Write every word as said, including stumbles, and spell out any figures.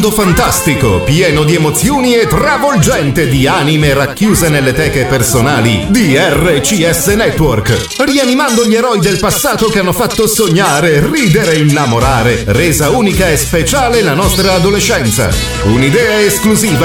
mondo fantastico, pieno di emozioni e travolgente di anime racchiuse nelle teche personali di R C S Network, rianimando gli eroi del passato che hanno fatto sognare, ridere e innamorare, resa unica e speciale la nostra adolescenza. Un'idea esclusiva